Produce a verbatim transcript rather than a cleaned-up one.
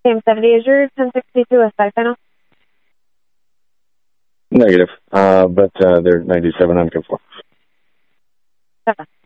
K M seventy, is your ten sixty-two a side panel? Negative, uh, but uh, they're ninety-seven on conform. Okay.